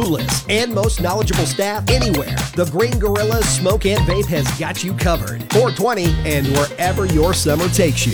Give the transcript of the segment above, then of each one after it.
coolest, and most knowledgeable staff anywhere. The Green Gorilla Smoke and Vape has got you covered. 420 and wherever your summer takes you.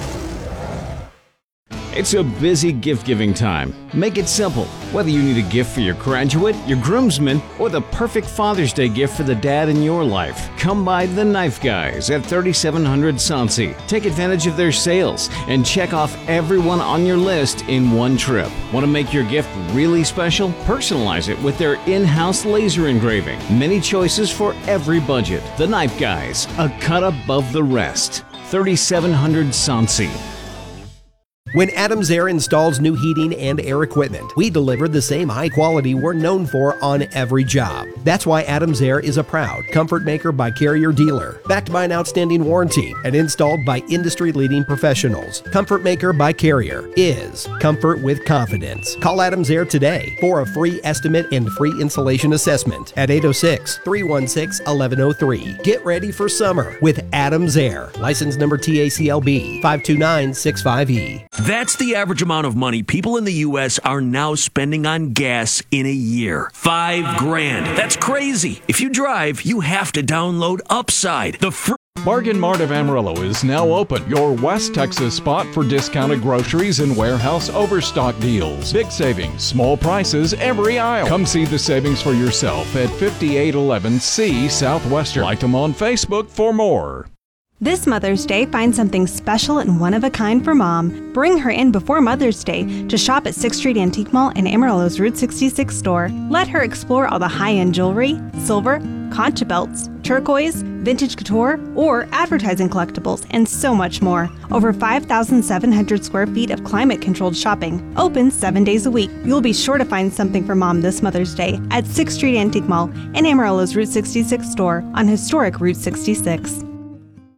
It's a busy gift-giving time. Make it simple. Whether you need a gift for your graduate, your groomsman, or the perfect Father's Day gift for the dad in your life, come by The Knife Guys at 3700 Sansi. Take advantage of their sales and check off everyone on your list in one trip. Want to make your gift really special? Personalize it with their in-house laser engraving. Many choices for every budget. The Knife Guys, a cut above the rest. 3700 Sansi. When Adams Air installs new heating and air equipment, we deliver the same high quality we're known for on every job. That's why Adams Air is a proud Comfort Maker by Carrier dealer, backed by an outstanding warranty and installed by industry-leading professionals. Comfort Maker by Carrier is comfort with confidence. Call Adams Air today for a free estimate and free installation assessment at 806-316-1103. Get ready for summer with Adams Air. License number TACLB 52965E. That's the average amount of money people in the U.S. are now spending on gas in a year. $5,000. That's crazy. If you drive, you have to download Upside, the free Bargain Mart of Amarillo is now open. Your West Texas spot for discounted groceries and warehouse overstock deals. Big savings, small prices every aisle. Come see the savings for yourself at 5811 C Southwestern. Like them on Facebook for more. This Mother's Day, find something special and one-of-a-kind for Mom. Bring her in before Mother's Day to shop at 6th Street Antique Mall and Amarillo's Route 66 store. Let her explore all the high-end jewelry, silver, concha belts, turquoise, vintage couture, or advertising collectibles, and so much more. Over 5,700 square feet of climate-controlled shopping. Open 7 days a week. You'll be sure to find something for Mom this Mother's Day at 6th Street Antique Mall and Amarillo's Route 66 store on historic Route 66.